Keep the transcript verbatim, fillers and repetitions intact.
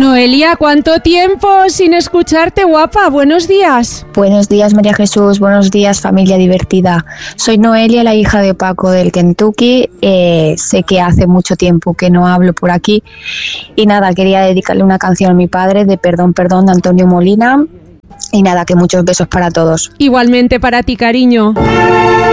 Noelia, ¿cuánto tiempo sin escucharte, guapa? Buenos días. Buenos días, María Jesús. Buenos días, familia divertida. Soy Noelia, la hija de Paco del Kentucky. Eh, sé que hace mucho tiempo que no hablo por aquí. Y nada, quería dedicarle una canción a mi padre de Perdón, Perdón, de Antonio Molina. Y nada, que muchos besos para todos. Igualmente para ti, cariño.